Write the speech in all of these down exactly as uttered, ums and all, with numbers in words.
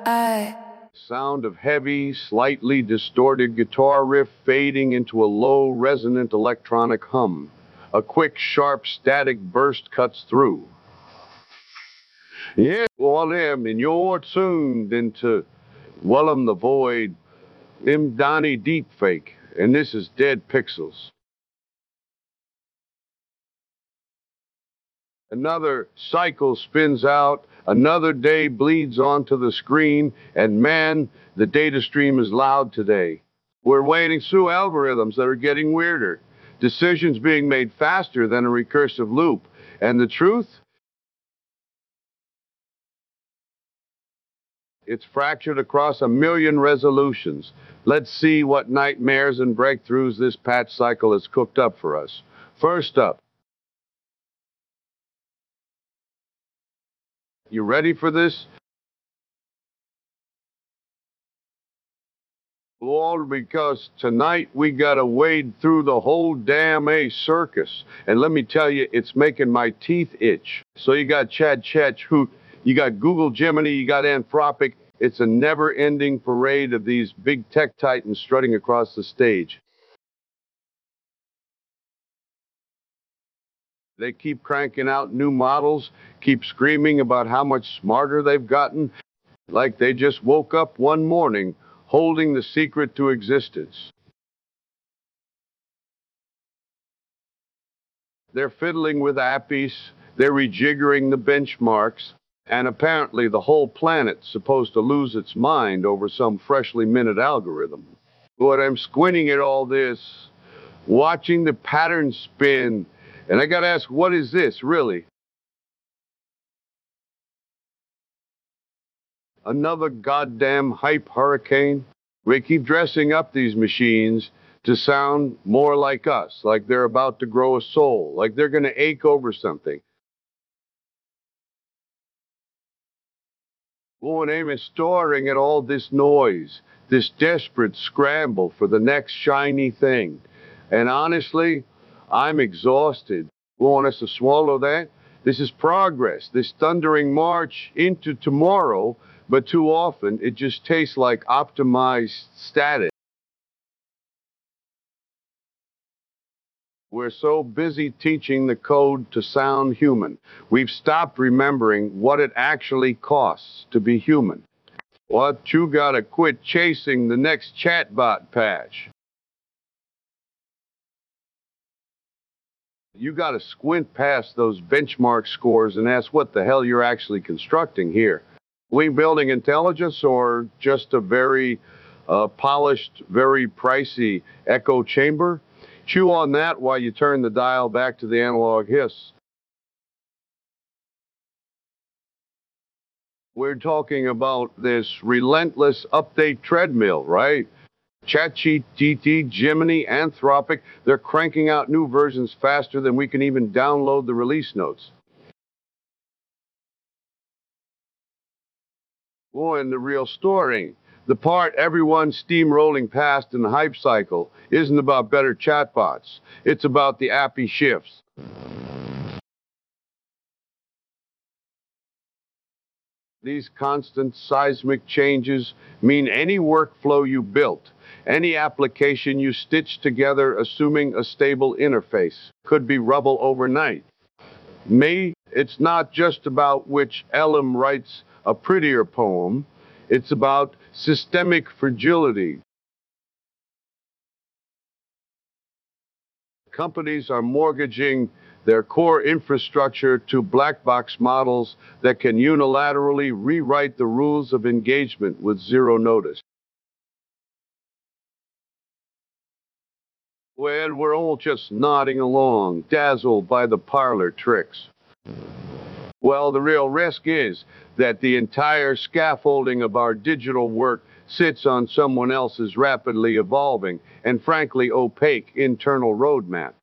I Sound of heavy, slightly distorted guitar riff fading into a low, resonant electronic hum. A quick, sharp, static burst cuts through. Yeah, well, them, and you're tuned into Wellum the Void, M. Donnie Deepfake, and this is Dead Pixels. Another cycle spins out, another day bleeds onto the screen, and man, the data stream is loud today. We're wading through algorithms that are getting weirder, decisions being made faster than a recursive loop, and the truth? It's fractured across a million resolutions. Let's see what nightmares and breakthroughs this patch cycle has cooked up for us. First up, you ready for this? Lord, because tonight we gotta wade through the whole damn A circus. And let me tell you, it's making my teeth itch. So you got Chad Chatchoot, you got Google Gemini, you got Anthropic. It's a never-ending parade of these big tech titans strutting across the stage. They keep cranking out new models, keep screaming about how much smarter they've gotten, like they just woke up one morning holding the secret to existence. They're fiddling with appies, they're rejiggering the benchmarks, and apparently the whole planet's supposed to lose its mind over some freshly minted algorithm. But I'm squinting at all this, watching the pattern spin, and I gotta ask, what is this, really? Another goddamn hype hurricane? We keep dressing up these machines to sound more like us, like they're about to grow a soul, like they're gonna ache over something. Oh, and I'm staring at all this noise, this desperate scramble for the next shiny thing. And honestly, I'm exhausted. Want us to swallow that? This is progress, this thundering march into tomorrow, but too often it just tastes like optimized static. We're so busy teaching the code to sound human, we've stopped remembering what it actually costs to be human. What, you gotta quit chasing the next chatbot patch. You gotta squint past those benchmark scores and ask what the hell you're actually constructing here. We building intelligence or just a very uh, polished, very pricey echo chamber? Chew on that while you turn the dial back to the analog hiss. We're talking about this relentless update treadmill, right? ChatGPT, Gemini, Anthropic, they're cranking out new versions faster than we can even download the release notes. Oh, and the real story, the part everyone's steamrolling past in the hype cycle, isn't about better chatbots. It's about the appy shifts. These constant seismic changes mean any workflow you built, any application you stitched together assuming a stable interface, could be rubble overnight. Me, it's not just about which Elam writes a prettier poem, it's about systemic fragility. Companies are mortgaging their core infrastructure to black box models that can unilaterally rewrite the rules of engagement with zero notice. Well, we're all just nodding along, dazzled by the parlor tricks. Well, the real risk is that the entire scaffolding of our digital work sits on someone else's rapidly evolving and frankly opaque internal roadmap.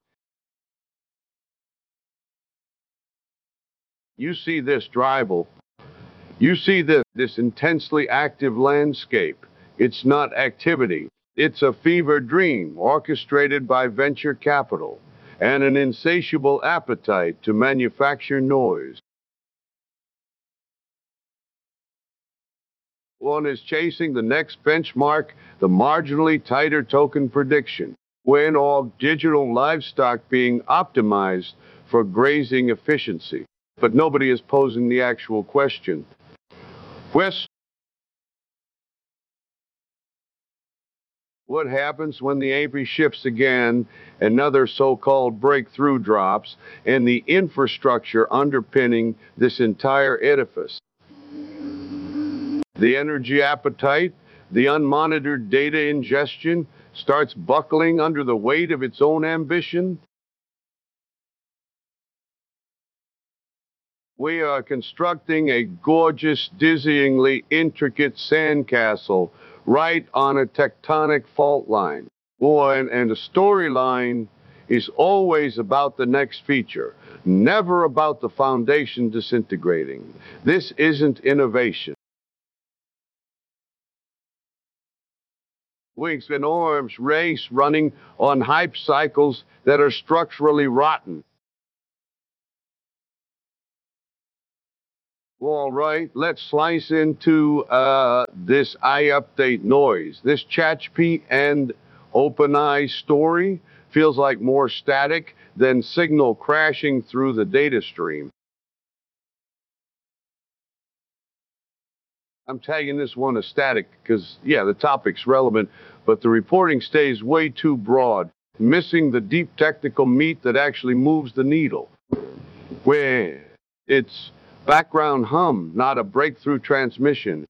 You see this drival, you see this, this intensely active landscape. It's not activity. It's a fever dream orchestrated by venture capital and an insatiable appetite to manufacture noise. One is chasing the next benchmark, the marginally tighter token prediction, when all digital livestock being optimized for grazing efficiency. But nobody is posing the actual question. Wes, what happens when the A P I shifts again, another so-called breakthrough drops, and the infrastructure underpinning this entire edifice? The energy appetite, the unmonitored data ingestion, starts buckling under the weight of its own ambition? We are constructing a gorgeous, dizzyingly intricate sandcastle right on a tectonic fault line. Boy, and, and the storyline is always about the next feature, never about the foundation disintegrating. This isn't innovation. Winks and Orms race running on hype cycles that are structurally rotten. All right, let's slice into uh, this iUpdate noise. This ChatGPT and OpenAI story feels like more static than signal crashing through the data stream. I'm tagging this one as static because, yeah, the topic's relevant, but the reporting stays way too broad, missing the deep technical meat that actually moves the needle. Where it's background hum, not a breakthrough transmission.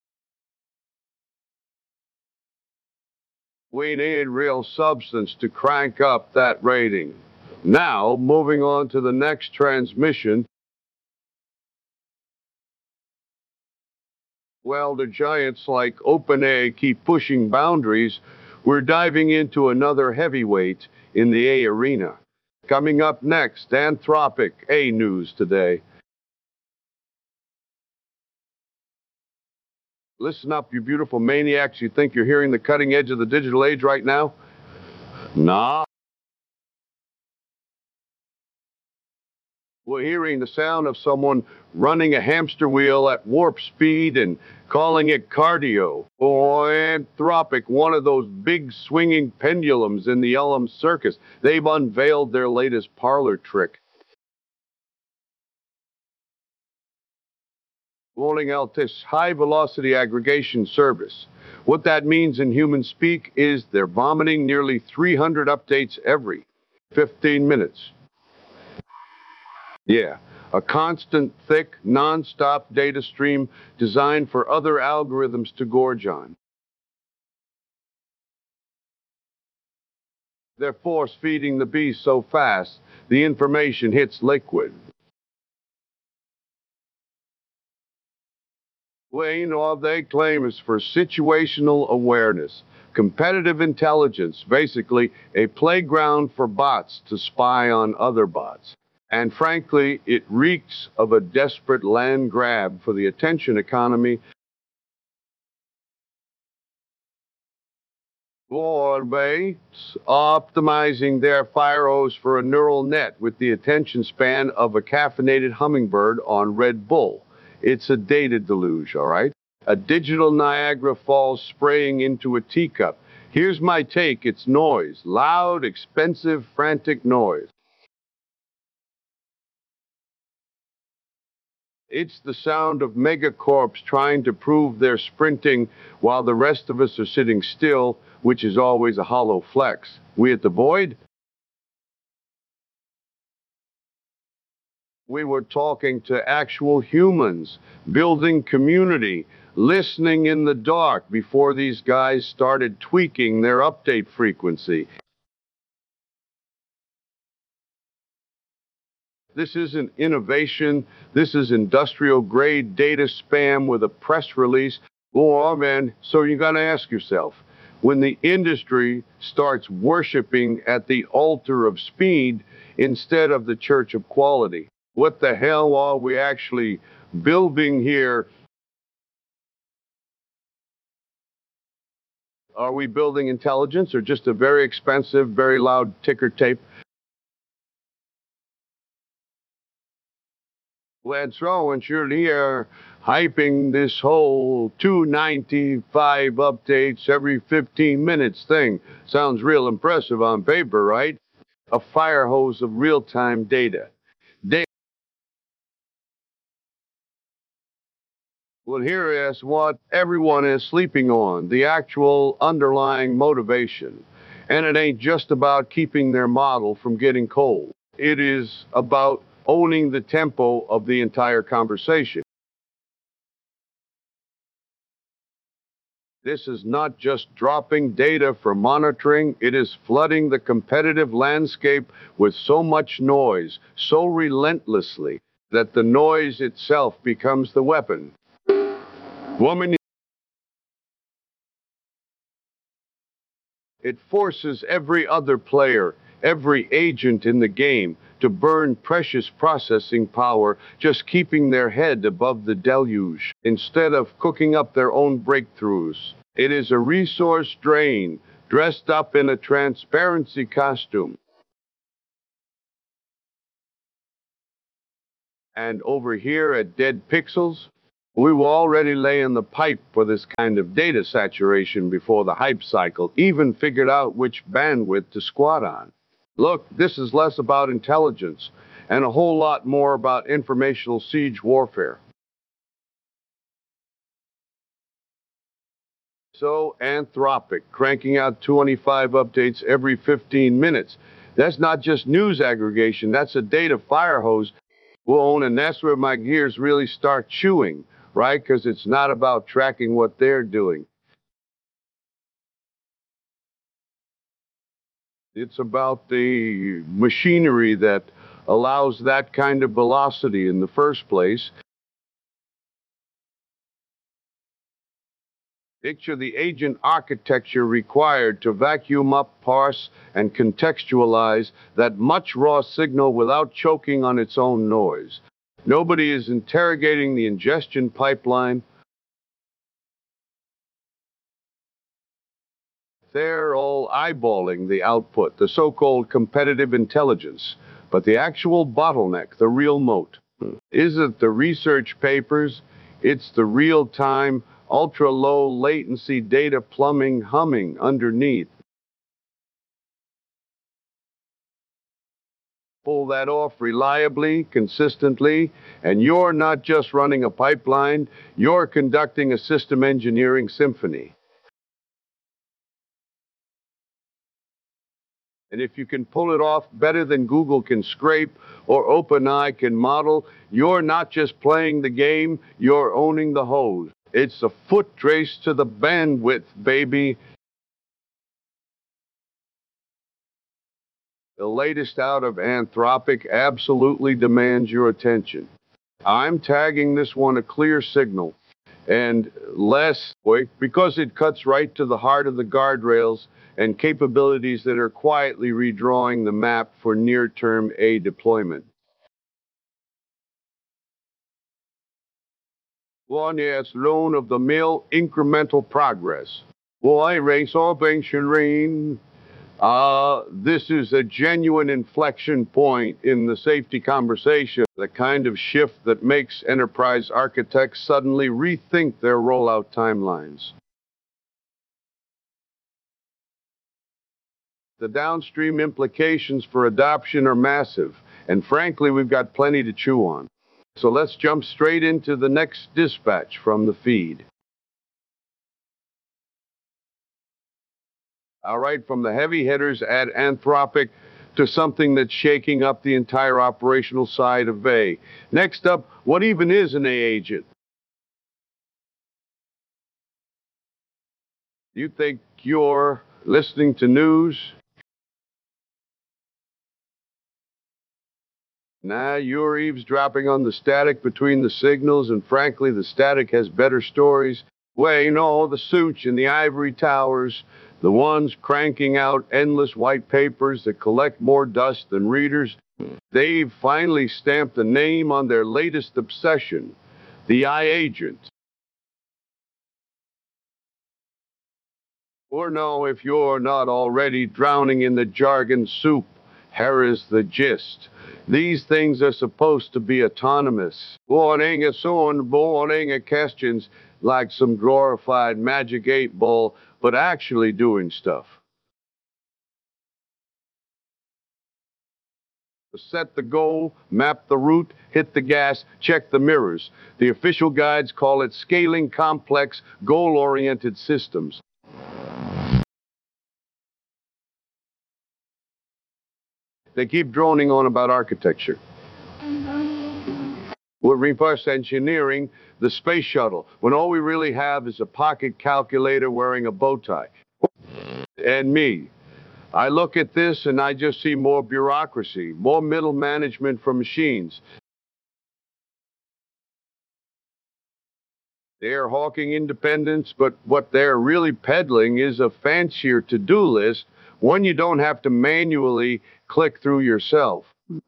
We need real substance to crank up that rating. Now, moving on to the next transmission. Well, the giants like OpenAI keep pushing boundaries. We're diving into another heavyweight in the A arena. Coming up next, Anthropic A News Today. Listen up, you beautiful maniacs. You think you're hearing the cutting edge of the digital age right now? Nah. We're hearing the sound of someone running a hamster wheel at warp speed and calling it cardio. Or Anthropic, one of those big swinging pendulums in the Elm Circus. They've unveiled their latest parlor trick. Rolling out this high-velocity aggregation service. What that means in human speak is they're vomiting nearly three hundred updates every fifteen minutes. Yeah, a constant, thick, non-stop data stream designed for other algorithms to gorge on. They're force-feeding the beast so fast, the information hits liquid. Wayne, all they claim is for situational awareness, competitive intelligence, basically a playground for bots to spy on other bots. And frankly, it reeks of a desperate land grab for the attention economy. Or baits optimizing their firos for a neural net with the attention span of a caffeinated hummingbird on Red Bull. It's a data deluge, all right? A digital Niagara Falls spraying into a teacup. Here's my take, it's noise. Loud, expensive, frantic noise. It's the sound of megacorps trying to prove they're sprinting while the rest of us are sitting still, which is always a hollow flex. We at the Void? We were talking to actual humans, building community, listening in the dark before these guys started tweaking their update frequency. This isn't innovation. This is industrial grade data spam with a press release. Oh, man. So you got to ask yourself, when the industry starts worshiping at the altar of speed instead of the church of quality, what the hell are we actually building here? Are we building intelligence or just a very expensive, very loud ticker tape? Let's roll and surely here hyping this whole two ninety-five updates every fifteen minutes thing. Sounds real impressive on paper, right? A fire hose of real-time data. Data. Well, here is what everyone is sleeping on, the actual underlying motivation. And it ain't just about keeping their model from getting cold. It is about owning the tempo of the entire conversation. This is not just dropping data for monitoring, it is flooding the competitive landscape with so much noise, so relentlessly, that the noise itself becomes the weapon. Woman, it forces every other player, every agent in the game, to burn precious processing power just keeping their head above the deluge, instead of cooking up their own breakthroughs. It is a resource drain, dressed up in a transparency costume. And over here at Dead Pixels, we were already laying the pipe for this kind of data saturation before the hype cycle even figured out which bandwidth to squat on. Look, this is less about intelligence and a whole lot more about informational siege warfare. So, Anthropic, cranking out twenty-five updates every fifteen minutes. That's not just news aggregation, that's a data fire hose we'll own, and that's where my gears really start chewing, right? Because it's not about tracking what they're doing. It's about the machinery that allows that kind of velocity in the first place. Picture the agent architecture required to vacuum up, parse, and contextualize that much raw signal without choking on its own noise. Nobody is interrogating the ingestion pipeline. They're all eyeballing the output, the so-called competitive intelligence. But the actual bottleneck, the real moat, isn't the research papers, it's the real-time, ultra-low latency data plumbing humming underneath. Pull that off reliably, consistently, and you're not just running a pipeline, you're conducting a system engineering symphony. And if you can pull it off better than Google can scrape or OpenAI can model, you're not just playing the game, you're owning the hose. It's a foot race to the bandwidth, baby. The latest out of Anthropic absolutely demands your attention. I'm tagging this one a clear signal, and less, wait, because it cuts right to the heart of the guardrails and capabilities that are quietly redrawing the map for near-term A deployment. One is loan of the mill incremental progress. Why race or Shireen? Uh, this is a genuine inflection point in the safety conversation, the kind of shift that makes enterprise architects suddenly rethink their rollout timelines. The downstream implications for adoption are massive, and frankly, we've got plenty to chew on. So let's jump straight into the next dispatch from the feed. All right, from the heavy hitters at Anthropic to something that's shaking up the entire operational side of A. Next up, what even is an A agent? You think you're listening to news? Nah, you're eavesdropping on the static between the signals, and frankly, the static has better stories. Well, you know, the suits in the ivory towers, the ones cranking out endless white papers that collect more dust than readers, they've finally stamped a name on their latest obsession, the iAgent. Or no, if you're not already drowning in the jargon soup, Here is the gist. These things are supposed to be autonomous. Boarding a soon, boarding a questions like some glorified magic eight ball, but actually doing stuff. Set the goal, map the route, hit the gas, check the mirrors. The official guides call it scaling complex, goal-oriented systems. They keep droning on about architecture. We're reverse engineering the space shuttle when all we really have is a pocket calculator wearing a bow tie. And me. I look at this and I just see more bureaucracy, more middle management for machines. They're hawking independence, but what they're really peddling is a fancier to-do list, one you don't have to manually click through yourself.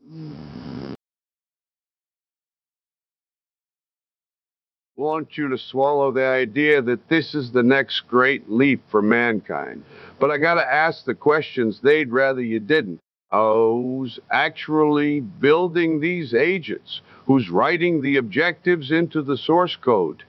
Want you to swallow the idea that this is the next great leap for mankind. But I gotta ask the questions they'd rather you didn't. Who's actually building these agents? Who's writing the objectives into the source code?